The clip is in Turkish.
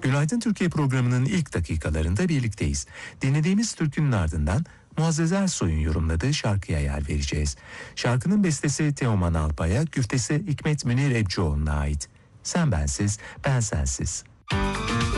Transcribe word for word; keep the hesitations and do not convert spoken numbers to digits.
Günaydın Türkiye programının ilk dakikalarında birlikteyiz. Dinlediğimiz türkünün ardından Muazzez Ersoy'un yorumladığı şarkıya yer vereceğiz. Şarkının bestesi Teoman Alpay'a, güftesi Hikmet Münir Ebcioğlu'na ait. Sen bensiz, ben sensiz.